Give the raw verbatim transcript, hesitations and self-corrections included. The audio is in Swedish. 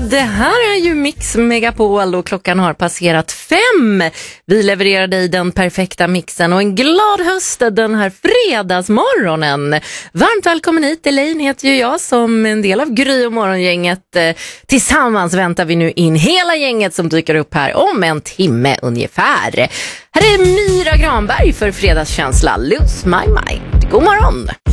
det här är ju Mix Megapol och klockan har passerat fem. Vi levererar dig den perfekta mixen och en glad höst den här fredagsmorgonen. Varmt välkommen hit, Elaine heter ju jag som en del av Gry och morgongänget. Tillsammans väntar vi nu in hela gänget som dyker upp här om en timme ungefär. Här är Myra Granberg för fredagskänsla, Lose My Mind. God morgon!